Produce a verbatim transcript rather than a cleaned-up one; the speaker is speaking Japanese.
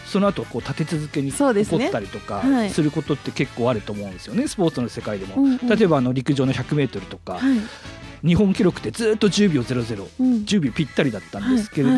その後こう立て続けに起こそうですねったりとかはいすることって結構あると思うんですよね、スポーツの世界でも、 うんうん例えばあの陸上のひゃくメートルとか、 はい日本記録ってずっとじゅうびょうゼロゼロ、 うんじゅうびょうぴったりだったんですけれど、 はい